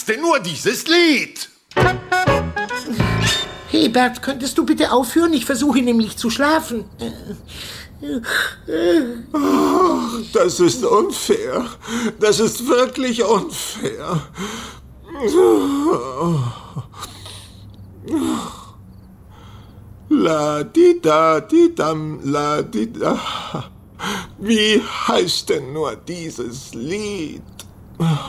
denn nur dieses Lied? Hebert, könntest du bitte aufhören? Ich versuche nämlich zu schlafen. Das ist unfair. Das ist wirklich unfair. La-di-da-di-dam, la-di-da. Wie heißt denn nur dieses Lied?